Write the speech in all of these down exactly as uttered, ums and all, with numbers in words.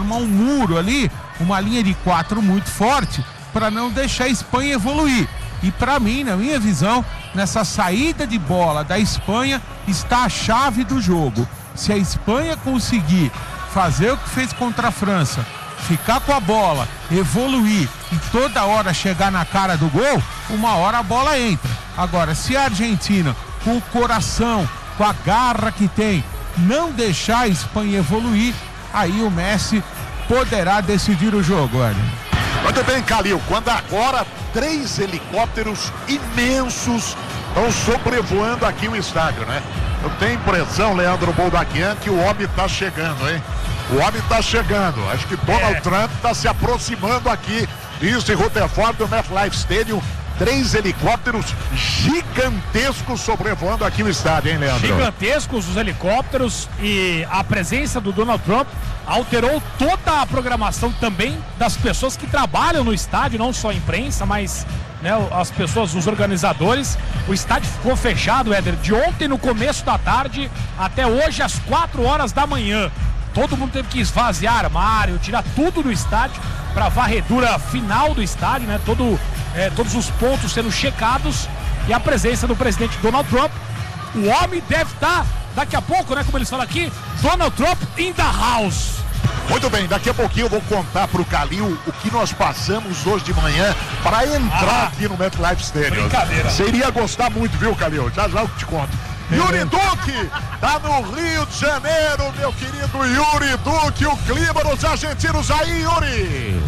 formar um muro ali, uma linha de quatro muito forte, para não deixar a Espanha evoluir. E para mim, na minha visão, nessa saída de bola da Espanha está a chave do jogo. Se a Espanha conseguir fazer o que fez contra a França, ficar com a bola, evoluir e toda hora chegar na cara do gol, uma hora a bola entra. Agora, se a Argentina, com o coração, com a garra que tem, não deixar a Espanha evoluir, aí o Messi poderá decidir o jogo, Hélio. Muito bem, Calil, quando agora três helicópteros imensos estão sobrevoando aqui o estádio, né? Eu tenho impressão, Leandro Boldaquian, que o homem está chegando, hein? O homem está chegando. Acho que Donald é. Trump está se aproximando aqui. Isso em Rutherford, do MetLife Stadium. Três helicópteros gigantescos sobrevoando aqui o estádio, hein, Leandro? Gigantescos os helicópteros, e a presença do Donald Trump alterou toda a programação também das pessoas que trabalham no estádio, não só a imprensa, mas, né, as pessoas, os organizadores. O estádio ficou fechado, Éder, de ontem no começo da tarde até hoje às quatro horas da manhã. Todo mundo teve que esvaziar armário, tirar tudo do estádio para a varredura final do estádio, né? Todo, é, todos os pontos sendo checados, e a presença do presidente Donald Trump. O homem deve estar, daqui a pouco, né? Como eles falam aqui, Donald Trump in the house. Muito bem, daqui a pouquinho eu vou contar pro Calil o que nós passamos hoje de manhã para entrar ah, aqui no MetLife Stadium. Brincadeira. Você iria gostar muito, viu, Calil? Já já eu te conto. Yuri Duque, tá no Rio de Janeiro, meu querido Yuri Duque, o clima dos argentinos aí, Yuri.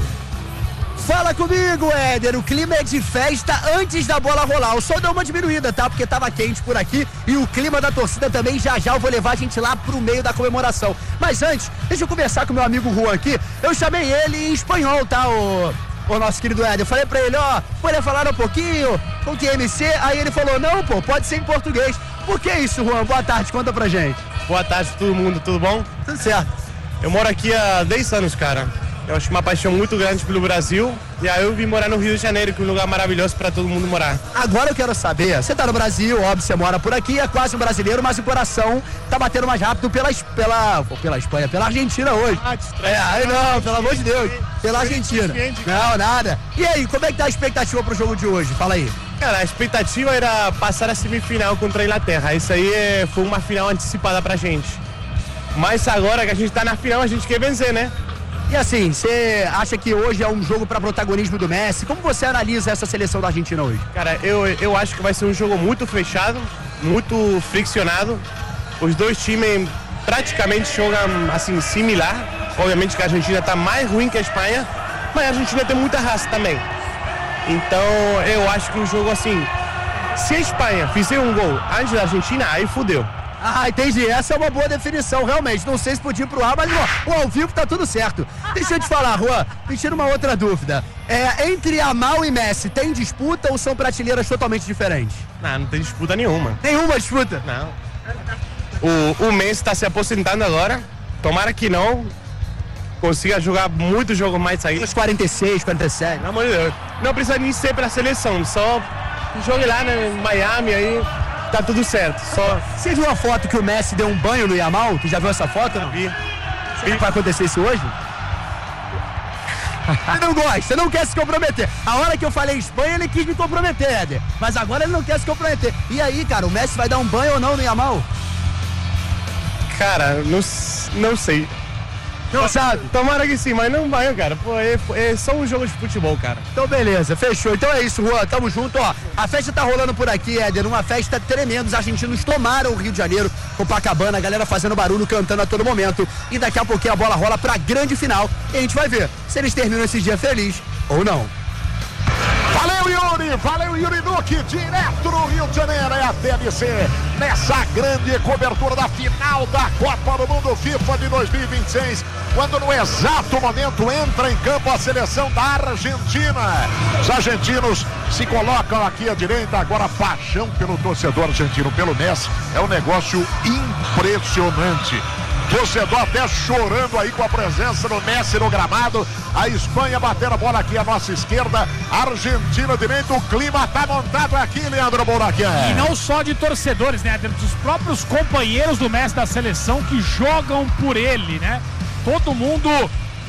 Fala comigo, Éder, o clima é de festa antes da bola rolar. O sol deu uma diminuída, tá? Porque tava quente por aqui, e o clima da torcida também. Já já eu vou levar a gente lá pro meio da comemoração. Mas antes, deixa eu conversar com o meu amigo Juan aqui. Eu chamei ele em espanhol, tá, o... o nosso querido Éder, eu falei pra ele, ó, pode falar um pouquinho com o Q M C, aí ele falou, não, pô, pode ser em português. Por que isso, Juan? Boa tarde, conta pra gente. Boa tarde todo mundo, tudo bom? Tudo certo. Eu moro aqui há dez anos, cara. Eu acho uma paixão muito grande pelo Brasil, e aí eu vim morar no Rio de Janeiro, que é um lugar maravilhoso pra todo mundo morar. Agora eu quero saber, você tá no Brasil, óbvio, você mora por aqui, é quase um brasileiro, mas o coração tá batendo mais rápido pela, pela, pela Espanha, pela Argentina hoje. Ah, é, aí não, pelo amor de Deus, pela Argentina. Não, nada. E aí, como é que tá a expectativa pro jogo de hoje? Fala aí. Cara, a expectativa era passar a semifinal contra a Inglaterra. Isso aí é, foi uma final antecipada pra gente. Mas agora que a gente tá na final, a gente quer vencer, né? E assim, você acha que hoje é um jogo para protagonismo do Messi? Como você analisa essa seleção da Argentina hoje? Cara, eu, eu acho que vai ser um jogo muito fechado, muito friccionado. Os dois times praticamente jogam assim, similar. Obviamente que a Argentina tá mais ruim que a Espanha, mas a Argentina tem muita raça também. Então eu acho que o jogo assim, se a Espanha fizer um gol antes da Argentina, aí fudeu. Ah, entendi. Essa é uma boa definição, realmente. Não sei se podia ir pro ar, mas ó, ao vivo tá tudo certo. Deixa eu te falar, Juan, me tira uma outra dúvida. É, entre Yamal e Messi, tem disputa ou são prateleiras totalmente diferentes? Não, não tem disputa nenhuma. Nenhuma disputa? Não. O, o Messi tá se aposentando agora. Tomara que não consiga jogar muitos jogos mais aí. Uns quarenta e seis, quarenta e sete. Pelo amor de Deus. Não precisa nem ser pra seleção, só jogue lá em Miami aí. Tá tudo certo, só... Você viu a foto que o Messi deu um banho no Yamal? Tu já viu essa foto? Não vi. Será que vai acontecer isso hoje? Ele não gosta, não quer se comprometer. A hora que eu falei Espanha, ele quis me comprometer, Éder. Mas agora ele não quer se comprometer. E aí, cara, o Messi vai dar um banho ou não no Yamal? Cara, não, não sei. Não sabe? Tomara que sim, mas não vai, cara. Pô, é, é só um jogo de futebol, cara. Então beleza, fechou. Então é isso, Juan, tamo junto, ó. A festa tá rolando por aqui, Éder, uma festa tremenda. Os argentinos tomaram o Rio de Janeiro, Copacabana, a galera fazendo barulho, cantando a todo momento. E daqui a pouquinho a bola rola pra grande final. E a gente vai ver se eles terminam esse dia feliz ou não. Valeu, Yuri! Valeu, Yuri Duque! Direto no Rio de Janeiro, é a T N C nessa grande cobertura da final da Copa do Mundo FIFA de dois mil e vinte e seis, quando no exato momento entra em campo a seleção da Argentina. Os argentinos se colocam aqui à direita, agora a paixão pelo torcedor argentino, pelo Messi, é um negócio impressionante. Torcedor até chorando aí com a presença do Messi no gramado. A Espanha batendo a bola aqui à nossa esquerda, a Argentina direita. O clima tá montado aqui, Leandro Bouraquian. E não só de torcedores, né? Dos próprios companheiros do Messi da seleção que jogam por ele, né? Todo mundo